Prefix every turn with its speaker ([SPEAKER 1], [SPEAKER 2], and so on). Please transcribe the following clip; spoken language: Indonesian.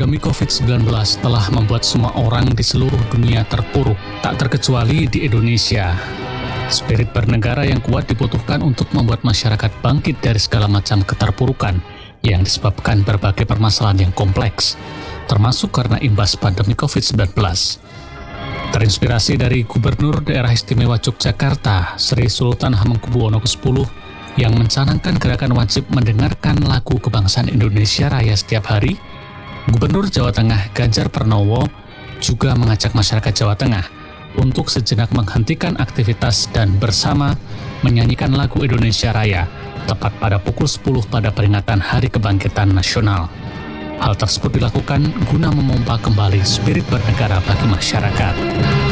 [SPEAKER 1] pandemi COVID-19 telah membuat semua orang di seluruh dunia terpuruk, tak terkecuali di Indonesia. Spirit bernegara yang kuat dibutuhkan untuk membuat masyarakat bangkit dari segala macam keterpurukan yang disebabkan berbagai permasalahan yang kompleks, termasuk karena imbas pandemi COVID-19. Terinspirasi dari Gubernur Daerah Istimewa Yogyakarta, Sri Sultan Hamengkubuwono X yang mencanangkan gerakan wajib mendengarkan lagu kebangsaan Indonesia Raya setiap hari, Gubernur Jawa Tengah Ganjar Pranowo juga mengajak masyarakat Jawa Tengah untuk sejenak menghentikan aktivitas dan bersama menyanyikan lagu Indonesia Raya tepat pada pukul 10 pada peringatan Hari Kebangkitan Nasional. Hal tersebut dilakukan guna memompa kembali spirit bernegara bagi masyarakat.